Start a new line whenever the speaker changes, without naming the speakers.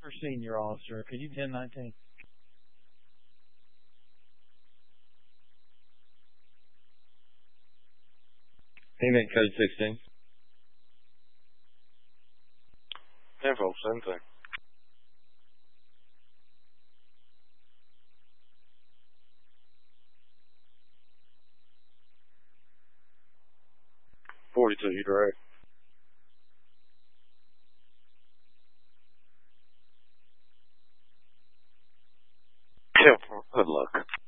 for senior officer. Could you 1019?
Payment code 16.
10-4, same thing. $42, you direct. Good luck.